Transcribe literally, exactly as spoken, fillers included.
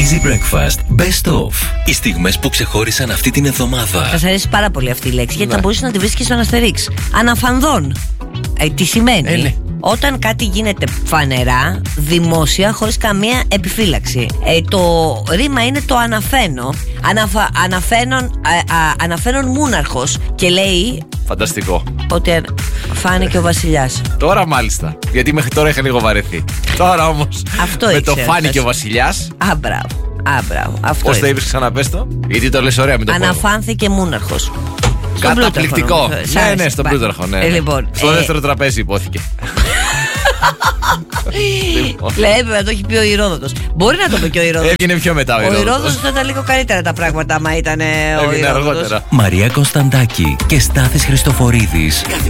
Easy Breakfast Best of. Οι στιγμές που ξεχώρισαν αυτή την εβδομάδα. Θα σας αρέσει πάρα πολύ αυτή η λέξη, γιατί Ναι. θα μπορούσε να τη βρεις και στο Αναστερίξ. Αναφανδών. Ε, τι σημαίνει? Ε, ναι. Όταν κάτι γίνεται φανερά, δημόσια, χωρίς καμία επιφύλαξη. Ε, το ρήμα είναι το αναφαίνω. Αναφα, αναφαίνον, α, α, αναφαίνον μούναρχος. Και λέει Φανταστικό. ότι φάνηκε ο βασιλιάς. Τώρα μάλιστα. Γιατί μέχρι τώρα είχα λίγο βαρεθεί. Τώρα όμως. Αυτό με ήξερα, το φάνηκε θες. ο βασιλιάς. Α, μπράβο. Α, μπράβο. Αυτό Πώς είναι. το είπες, ξαναπες το. Γιατί το λες ωραία με το φόβο. Αναφάνθηκε μούναρχος. Στον Καταπληκτικό. Πλούταρχο, σ' Ναι, άρεσε. ναι, στον Μπα. Πλούταρχο. Ναι, Ε, ναι. λοιπόν, Στο ε, δεύτερο τραπέζι υπόθηκε. Λοιπόν. Λέει, έπρεπε να το έχει πει ο Ηρόδοτος. Μπορεί να το πει και ο Ηρόδοτος. Έβγαινε πιο μετά ο Ο Ηρόδοτος. Ηρόδοτος θα ήταν λίγο καλύτερα τα πράγματα άμα ήταν ε, ο Έβγαινε Ηρόδοτος. αργότερα. Μαρία Κωνσταντάκη και Στάθης Χριστοφορίδης.